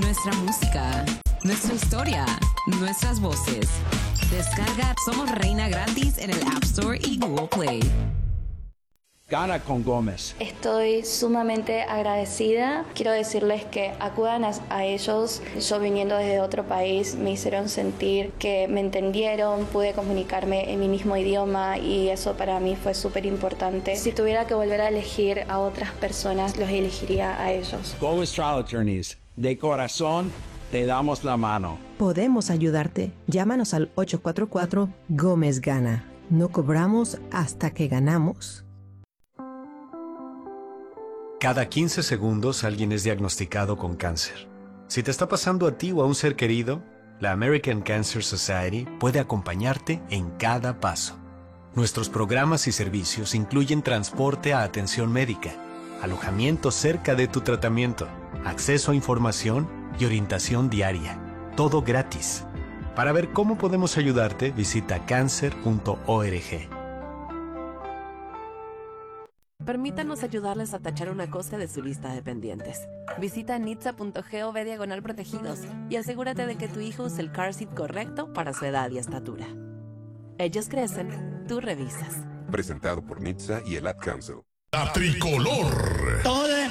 nuestra música, nuestra historia, nuestras voces. Descarga Somos Reina gratis en el App Store y Google Play. Gana con Gómez. Estoy sumamente agradecida. Quiero decirles que acudan a ellos. Yo viniendo desde otro país me hicieron sentir que me entendieron, pude comunicarme en mi mismo idioma y eso para mí fue súper importante. Si tuviera que volver a elegir a otras personas, los elegiría a ellos. Gómez Trial Attorneys, de corazón te damos la mano. Podemos ayudarte. Llámanos al 844 Gómez Gana. No cobramos hasta que ganamos. Cada 15 segundos alguien es diagnosticado con cáncer. Si te está pasando a ti o a un ser querido, la American Cancer Society puede acompañarte en cada paso. Nuestros programas y servicios incluyen transporte a atención médica, alojamiento cerca de tu tratamiento, acceso a información y orientación diaria. Todo gratis. Para ver cómo podemos ayudarte, visita cancer.org. Permítanos ayudarles a tachar una cosa de su lista de pendientes. Visita nitsa.gov/protegidos y asegúrate de que tu hijo use el car seat correcto para su edad y estatura. Ellos crecen, tú revisas. Presentado por NHTSA y el Ad Council. La tricolor.